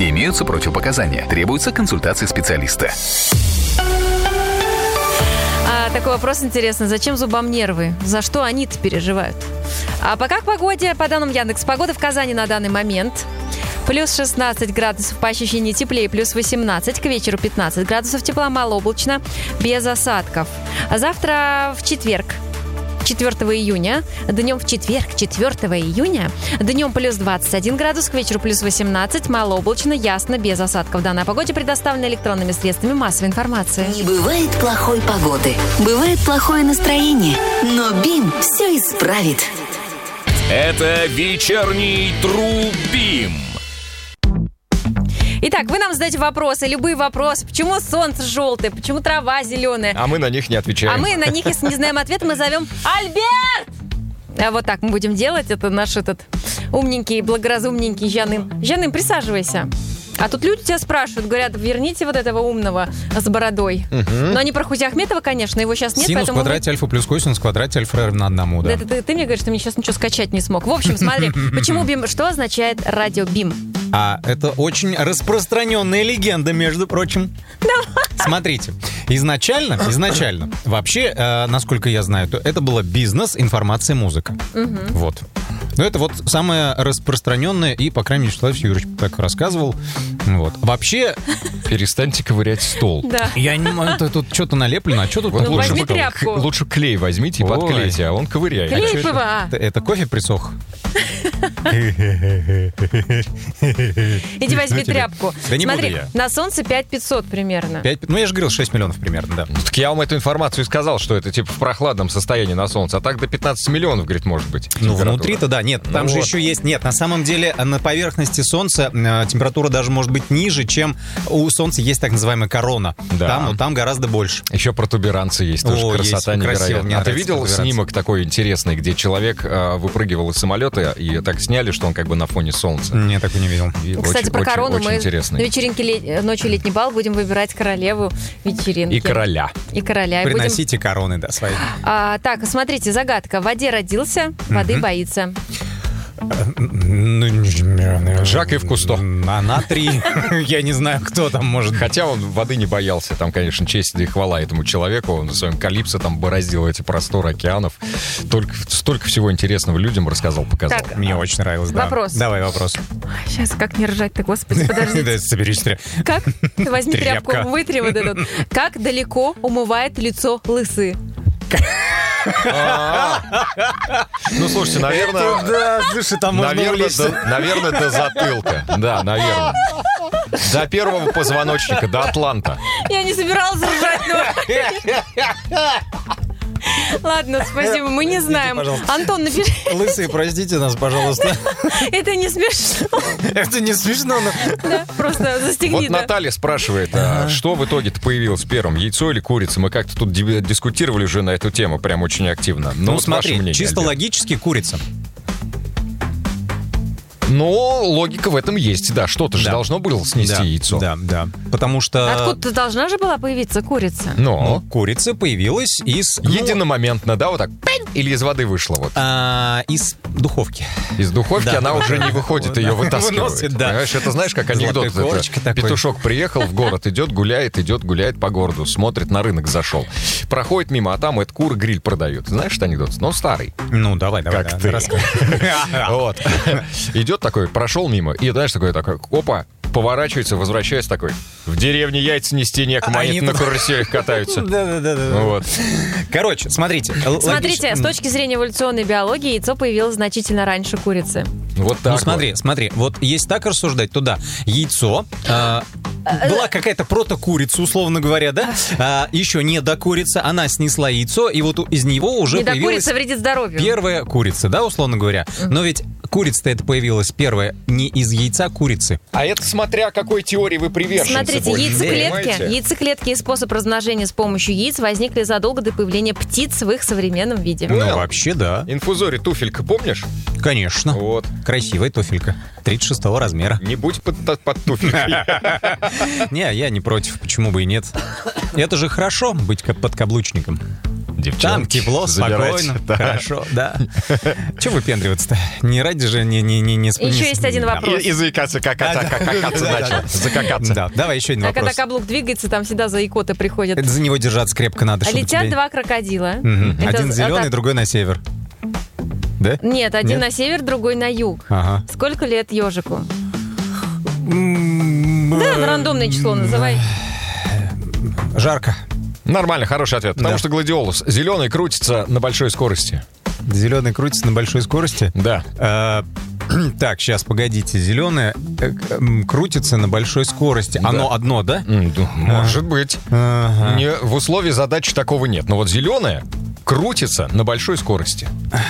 Имеются противопоказания. Требуется консультация специалиста. Такой вопрос интересный. Зачем зубам нервы? За что они-то переживают? А пока к погоде, по данным Яндекс.Погоды, в Казани на данный момент плюс 16 градусов, по ощущению теплее, плюс 18, к вечеру 15 градусов тепла, малооблачно, без осадков. А завтра в четверг, 4 июня, днем в четверг, 4 июня, днем плюс 21 градус, к вечеру плюс 18, малооблачно, ясно, без осадков. Данная погода предоставлена электронными средствами массовой информации. Не бывает плохой погоды, бывает плохое настроение, но БИМ все исправит. Это вечерний Тру-Бим. Итак, вы нам задаете вопросы, любые вопросы. Почему солнце желтое, почему трава зеленая? А мы на них не отвечаем. А мы на них, если не знаем ответа, мы зовем Альберт! Вот так мы будем делать. Это наш умненький, благоразумненький Жаным. Жаным, присаживайся. А тут люди тебя спрашивают, говорят, верните вот этого умного с бородой. Но они про Хузиахметова, конечно, его сейчас нет. Синус в квадрате альфа плюс косинус в квадрате альфа равно 1, да. Да, ты мне говоришь, ты мне сейчас ничего скачать не смог. В общем, смотри, почему БИМ, что означает радио БИМ? Это очень распространенная легенда, между прочим. Смотрите, изначально, вообще, насколько я знаю, то это было бизнес, информация, музыка. Вот. Но это вот самое распространенное, и, по крайней мере, Вячеслав Юрьевич так рассказывал. Вот. Вообще... Перестаньте ковырять стол. Да. Я не могу, тут что-то налеплено, а что тут... Вот возьми тряпку. Лучше клей возьмите и подклейте, а он ковыряет. Клей ПВА. Это кофе присох? Иди возьми тряпку. Да не буду Смотри, я. на солнце 5500 примерно. Ну, я же говорил, 6 миллионов примерно, да. Так я вам эту информацию и сказал, что это типа в прохладном состоянии на солнце. А так до 15 миллионов, говорит, может быть. Ну, внутри-то, да. Нет, там же вот. еще есть... Нет, на самом деле на поверхности Солнца температура даже может быть ниже, чем у Солнца есть так называемая корона. Да. Там гораздо больше. Еще протуберанцы есть, тоже красота есть, красиво, мне невероятная. А ты нравится видел протуберанцы. снимок такой интересный, где человек выпрыгивал из самолета и так сняли, что он как бы на фоне солнца? Не, так и не видел. И Кстати, про корону очень мы интересный. на вечеринке ночью летний бал будем выбирать королеву вечеринки. И короля. И короля. И будем- Приносите короны, да, свои. Так, смотрите, загадка. В воде родился, воды боится. Жак Ив Кусто. На натрий. Я не знаю, кто там может быть. Хотя он воды не боялся. Там, конечно, честь и хвала этому человеку. Он на своем калипсо там бороздил эти просторы океанов. Столько всего интересного людям рассказал, показал. Так, Мне очень нравилось, да. Вопрос. Давай вопрос. Сейчас как не ржать-то, господи, подожди. Да, соберись. Как? Возьми тряпку, Тряпка. вытри вот этот. Как далеко умывает лицо лысы? Ну, слушайте, наверное... Да, слушай, там можно увлечься. Наверное, до затылка. Да, наверное. До первого позвоночника, до Атланта. Я не собиралась ржать, но... Ладно, спасибо, мы не знаем. пожалуйста. Антон, напиши. Лысые, простите нас, пожалуйста. Это не смешно. Это не смешно, но... Да, просто застегни. Вот да. Наталья спрашивает, а что в итоге-то появилось первым, яйцо или курица? Мы как-то тут дискутировали уже на эту тему прям очень активно. Ну, вот ваше смотри, мнение, чисто Альберт. логически курица. Но логика в этом есть, да. Что-то же Да. должно было снести Да, яйцо. Да. Потому что... Откуда-то должна же была появиться курица. Ну, Но курица появилась из... единомоментно, да, вот так, или из воды вышла вот. Из духовки. Из духовки Да. она уже не выходит, ее вытаскивают. Выносит, да. Понимаешь, это знаешь, как анекдот. Золотая корочка Это такой. петушок приехал в город, идет, гуляет по городу, смотрит, на рынок зашел. Проходит мимо, а там этот кур гриль продают. Знаешь этот анекдот? Но старый. Ну, давай. Как да, ты. рассказывай. Вот. Идет такой, прошел мимо, и знаешь, такой, опа, поворачивается, возвращается такой. В деревне яйца нести некому, Они они на тут- каруселях катаются. Да. Вот. Короче, смотрите. Смотрите, с точки зрения эволюционной биологии, яйцо появилось значительно раньше курицы. Вот так Ну, смотри, вот если так рассуждать, то да, яйцо... была какая-то протокурица, условно говоря, да? Еще не докурица, она снесла яйцо, и вот из него уже Не до появилась курица вредит здоровью. первая курица, да, условно говоря? Но ведь курица-то это появилась первая не из яйца курицы. А это смотря какой теории вы приверженцы. Смотрите, больше, яйцеклетки понимаете? и способ размножения с помощью яиц возникли задолго до появления птиц в их современном виде. Ну, Well. вообще, да. Инфузорий туфелька, помнишь? Конечно. Вот. Красивая туфелька. 36-го размера. Не будь под туфелькой. Не, я не против, почему бы и нет. Это же хорошо быть подкаблучником. девчонки. Там тепло, забирать. спокойно, Да. хорошо, да. Чего выпендриваться-то? Не ради же, не... Еще есть один вопрос. И заикаться, какаться начал. Закакаться. Да, давай еще один А когда вопрос. каблук двигается, там всегда заикоты приходят. Это за него держаться крепко надо, чтобы Летят тебе- два крокодила. Мгм. Это Один зеленый, так- другой на север. Да? Нет, один Нет? на север, другой на юг. Ага. Сколько лет ежику? Да, на рандомное число называй. Жарко. Нормально, хороший ответ. Потому Да. что гладиолус зеленый крутится на большой скорости. Зеленый крутится на большой скорости. Да. Так, сейчас, погодите. Зеленое крутится на большой скорости. Да. Оно одно, да? Может быть. Ага. В условии задачи такого нет. Но вот зеленое крутится на большой скорости.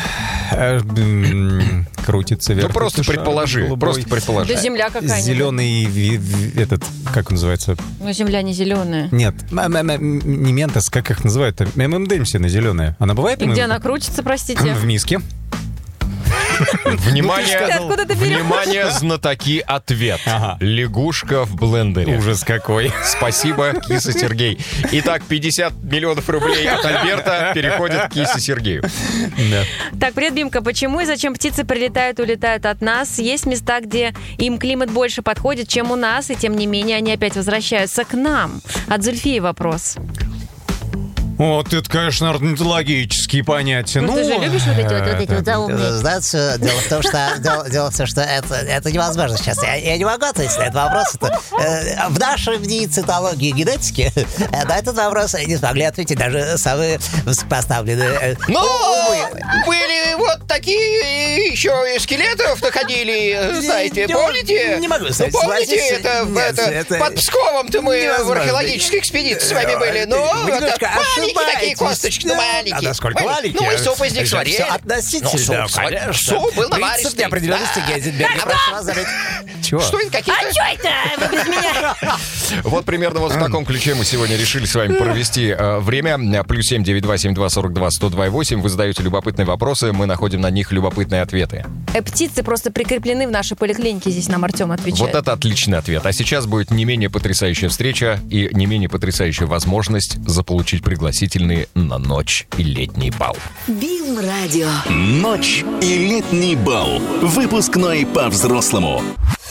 Крутится, Ну вертится. просто шар предположи. голубой. Просто предположи. Да земля какая-нибудь. Зеленый этот, как он называется? Ну, земля не зеленая. Нет, не ментос, как их называют-то? ММДМСина зеленая. Она бывает? И где она крутится, простите? В миске. Внимание, Ты откуда ты берешь? внимание, знатоки, ответ. Ага. Лягушка в блендере. Ужас какой. Спасибо, Киса Сергей. Итак, 50 миллионов рублей от Альберта переходят к Кисе Сергею. Да. Так, привет, Бимка. Почему и зачем птицы прилетают, улетают от нас? Есть места, где им климат больше подходит, чем у нас, и тем не менее они опять возвращаются к нам. От Зульфии вопрос. Вот это, конечно, орнитологические понятия. Ну, ты же любишь вот эти вот заумные? Знаете, дело в том, что это невозможно сейчас. Я не могу ответить на этот вопрос. В нашей дни цитологии и генетики на этот вопрос не смогли ответить даже самые высокопоставленные. Ну, были вот такие еще и скелетов находили, знаете, помните? Не могу Ну, сказать, помните, согласиться. Нет, под Псковом-то мы в невозможно. археологической экспедиции с вами были. Ну, Вы немножко маленькие такие ошибаетесь. косточки, ну, маленькие. А насколько маленькие? Ну, и суп из них Это сварили. всё относительно, Ну, суп сварили. конечно. Суп был Принцип наваристый. неопределенности Да. Гейзенберга, Да. прошу вас заметить. Чего? Что это какие-то? А что это? Вы без меня? Вот примерно вот в таком ключе мы сегодня решили с вами провести время. +7 92 72 42 102 Вы задаете любопытные вопросы, мы находим на них любопытные ответы. Птицы просто прикреплены в нашей поликлинике, здесь нам Артем отвечает. Вот это отличный ответ. А сейчас будет не менее потрясающая встреча и не менее потрясающая возможность заполучить пригласительные на ночь и летний бал. Бим-радио. Ночь и летний бал. Выпускной по-взрослому.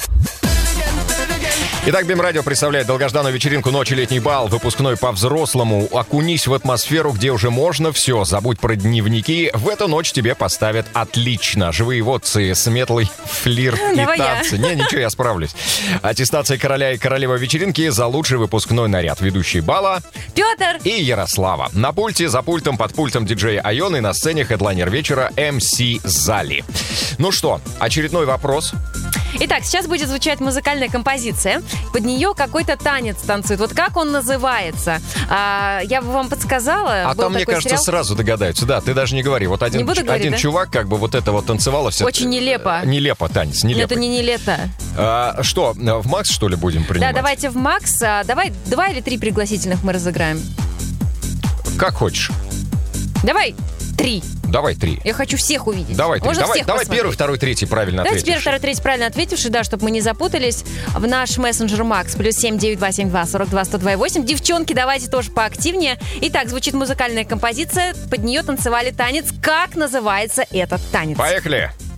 Итак, Бим-радио представляет долгожданную вечеринку «Ночь и летний бал», выпускной по-взрослому. Окунись в атмосферу, где уже можно все. Забудь про дневники. В эту ночь тебе поставят отлично. Живые эмоции, сметлый флирт и Давай я. танцы. Не, ничего, я справлюсь. Аттестация короля и королевы вечеринки за лучший выпускной наряд. Ведущий бала Петр! и Ярослава. На пульте, за пультом, под пультом диджей Айон и на сцене хедлайнер вечера МС Зали. Ну что, очередной вопрос. Итак, сейчас будет звучать музыкальная композиция. Под нее какой-то танец танцует. Вот как он называется? Я бы вам подсказала. А Был там, мне такой кажется, сериал. сразу догадаются. Да, ты даже не говори. Вот один, Не буду говорить, один да? чувак как бы вот это вот танцевал. Все... Очень нелепо. Нелепо танец, Но нелепо. это не лето. Что, в Макс, что ли, будем принимать? Да, давайте в Макс. Давай 2 или 3 пригласительных мы разыграем. Как хочешь. Давай 3. Давай 3. Я хочу всех увидеть. Давай 3. Можно Давай всех первый, посмотреть. второй, третий правильно Давайте ответишь. первый, второй, третий правильно ответивший, да, чтобы мы не запутались. В наш мессенджер Макс +7 92 72 42 102 8. Девчонки, давайте тоже поактивнее. Итак, звучит музыкальная композиция. Под нее танцевали танец. Как называется этот танец? Поехали.